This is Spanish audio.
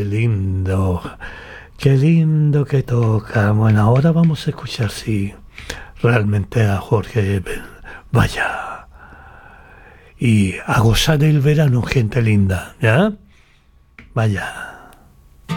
qué lindo que toca. Bueno, ahora vamos a escuchar, sí, realmente a Jorge, vaya, y a gozar el verano, gente linda, ¿ya? Vaya.